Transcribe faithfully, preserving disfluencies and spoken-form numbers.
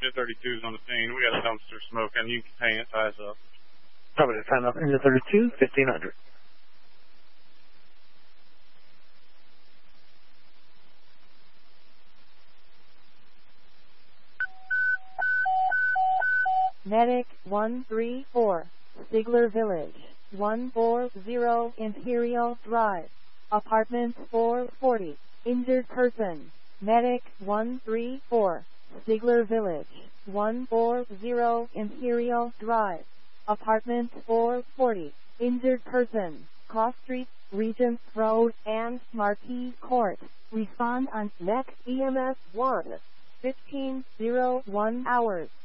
Unit thirty-two is on the scene. We got a dumpster smoking. You can hang it, tie us up. Probably the time up. Unit thirty-two, fifteen hundred. Medic one three four, Stigler Village, one four zero Imperial Drive, apartment four forty, injured person. Medic one three four, Stigler Village, one four zero Imperial Drive, apartment four forty, injured person. Cross Street, Regents Road, and Marquis Court. Respond on next E M S one, fifteen oh one hours.